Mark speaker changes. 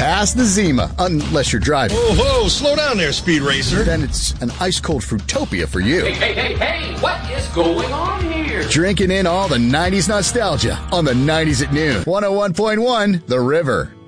Speaker 1: past the Zima, unless you're driving.
Speaker 2: Whoa, slow down there, Speed Racer.
Speaker 1: Then it's an ice-cold Fruitopia for you.
Speaker 3: Hey, what is going on here?
Speaker 1: Drinking in all the 90s nostalgia on the 90s at noon. 101.1 The River.